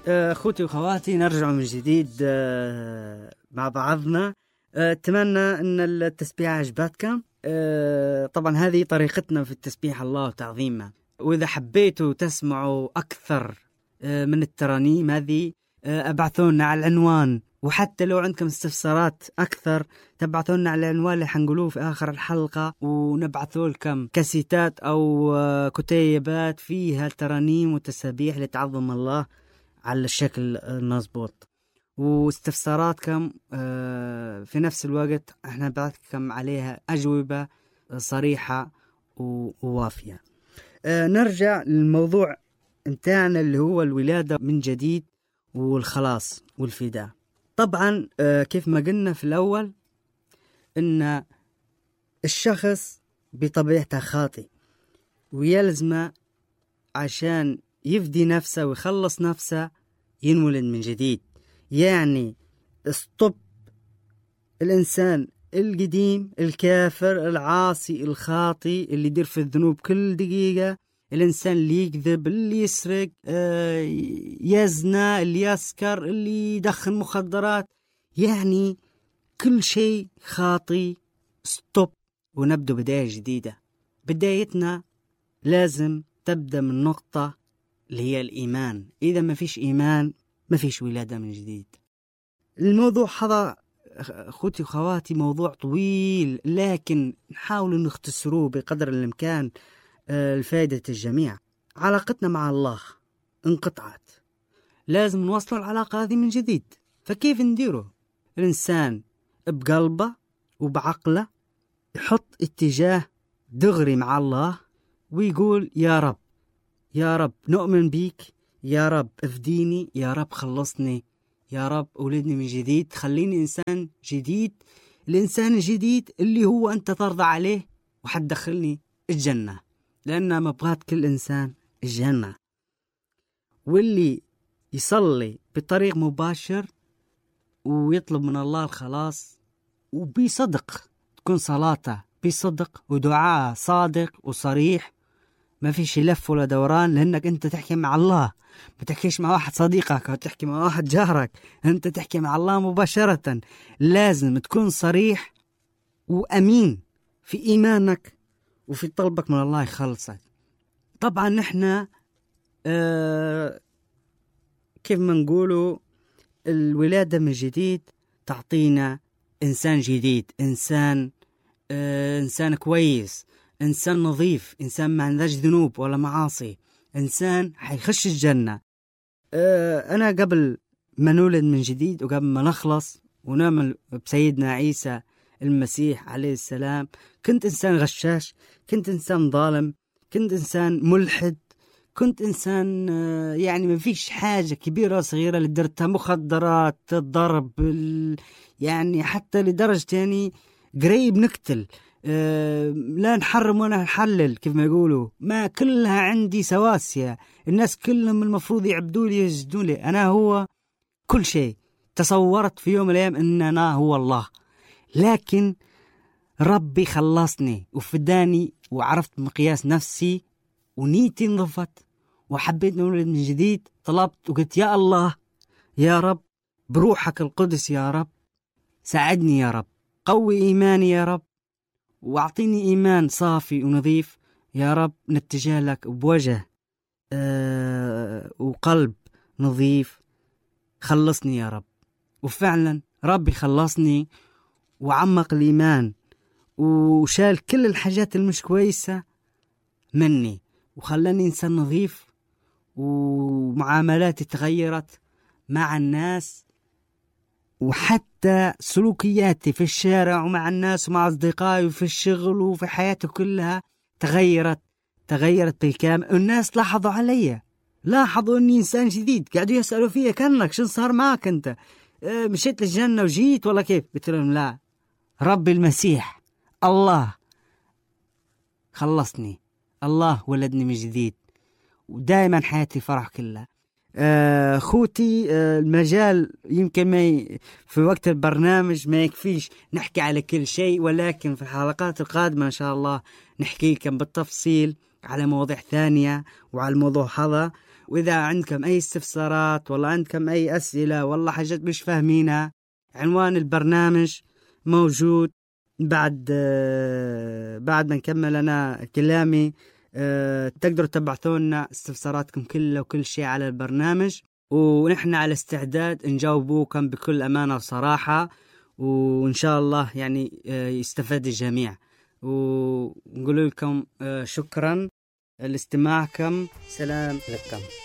أخوتي وخواتي، نرجع من جديد مع بعضنا. أتمنى أن التسبيح عجبتكم. طبعا هذه طريقتنا في التسبيح الله وتعظيمه. وإذا حبيتوا تسمعوا أكثر من الترانيم هذه، أبعثونا على العنوان. وحتى لو عندكم استفسارات أكثر تبعثونا على العنوان اللي حنقولوه في آخر الحلقة، ونبعثوا لكم كاسيتات أو كتيبات فيها ترانيم وتسابيح لتعظم الله على الشكل المضبوط. واستفساراتكم في نفس الوقت احنا بعثكم عليها أجوبة صريحة ووافية. نرجع للموضوع متاعنا اللي هو الولادة من جديد والخلاص والفداء. طبعا كيف ما قلنا في الأول إن الشخص بطبيعته خاطئ، ويلزم عشان يفدي نفسه ويخلص نفسه ينولد من جديد. يعني استوب الإنسان القديم الكافر العاصي الخاطئ اللي يدير في الذنوب كل دقيقة، الإنسان اللي يكذب، اللي يسرق، يزنى، اللي يسكر، اللي يدخن مخدرات، يعني كل شيء خاطئ. ستوب، ونبدأ بداية جديدة. بدايتنا لازم تبدأ من نقطة اللي هي الإيمان. إذا ما فيش إيمان ما فيش ولادة من جديد. الموضوع هذا أخوتي وخواتي موضوع طويل، لكن نحاول نختصروه بقدر الإمكان لفائدة الجميع. علاقتنا مع الله انقطعت، لازم نوصل العلاقة هذه من جديد. فكيف نديره؟ الإنسان بقلبه وبعقله يحط اتجاه دغري مع الله ويقول يا رب، يا رب نؤمن بيك، يا رب افديني، يا رب خلصني، يا رب أولدني من جديد، خليني إنسان جديد، الإنسان الجديد اللي هو أنت ترضى عليه وحتدخلني الجنة، لأن مبغات كل إنسان الجنة. واللي يصلي بطريق مباشر ويطلب من الله الخلاص وبصدق، تكون صلاته بصدق ودعاء صادق وصريح، ما فيش لف ولا دوران، لأنك أنت تحكي مع الله، ما تحكيش مع واحد صديقك أو تحكي مع واحد جارك، أنت تحكي مع الله مباشرة. لازم تكون صريح وأمين في إيمانك وفي طلبك من الله يخلصك. طبعا نحن كيف ما نقولوا الولادة من جديد تعطينا إنسان جديد، إنسان كويس، إنسان نظيف، إنسان ما عندهش ذنوب ولا معاصي، إنسان حيخش الجنة. أنا قبل ما نولد من جديد وقبل ما نخلص ونعمل بسيدنا عيسى المسيح عليه السلام، كنت إنسان غشاش، كنت إنسان ظالم، كنت إنسان ملحد، كنت إنسان يعني ما فيش حاجة كبيرة صغيرة اللي درتها، مخدرات، الضرب، يعني حتى لدرجة يعني قريب نقتل، لا نحرم ولا نحلل كيف ما يقولوا، ما كلها عندي سواسية، الناس كلهم المفروض يعبدوا لي يسجدوا لي، أنا هو كل شيء. تصورت في يوم من الأيام أن أنا هو الله، لكن ربي خلصني وفداني وعرفت مقياس نفسي ونيتي نضفت وحبيت نولد من جديد. طلبت وقلت يا الله، يا رب بروحك القدس، يا رب ساعدني، يا رب قوي إيماني، يا رب واعطيني إيمان صافي ونظيف، يا رب نتجه لك بوجه وقلب نظيف، خلصني يا رب. وفعلا ربي خلصني وعمق الإيمان وشال كل الحاجات المش كويسة مني وخلاني إنسان نظيف، ومعاملاتي تغيرت مع الناس، وحتى سلوكياتي في الشارع ومع الناس ومع أصدقائي وفي الشغل وفي حياتي كلها تغيرت بالكامل. الناس لاحظوا علي، لاحظوا أني إنسان جديد، قاعدوا يسألوا فيا كأنك شو صار معك أنت، مشيت للجنة وجيت ولا كيف؟ قلت لهم لا، ربي المسيح الله خلصني، الله ولدني من جديد، ودائما حياتي فرح كلها. خوتي، المجال يمكن في وقت البرنامج ما يكفيش نحكي على كل شيء، ولكن في الحلقات القادمة إن شاء الله نحكي لكم بالتفصيل على مواضيع ثانية وعلى الموضوع هذا. وإذا عندكم أي استفسارات والله عندكم أي أسئلة والله حاجات مش فاهمينها، عنوان البرنامج موجود بعد ما نكمل أنا كلامي. تقدروا تبعثونا استفساراتكم كلها وكل شيء على البرنامج، ونحن على استعداد نجاوبوكم بكل أمانة وصراحة، وإن شاء الله يعني يستفاد الجميع. ونقول لكم شكرا لاستماعكم، سلام لكم.